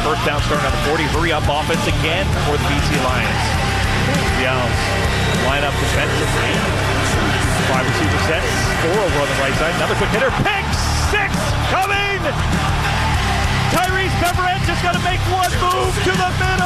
first down starting on the 40. Hurry up offense again for the BC Lions. The Owls line up defensively. 5 receiver sets. 4 over on the right side. Another quick hitter. Pick 6 coming! Tyrese Beverette just got to make one move to the middle.